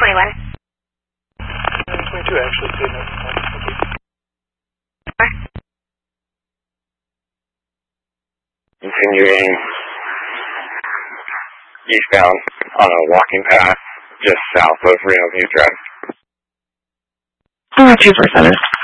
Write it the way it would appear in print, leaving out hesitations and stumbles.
21. 22 actually, too. Continuing eastbound on a walking path just south of Reno View Drive. 247.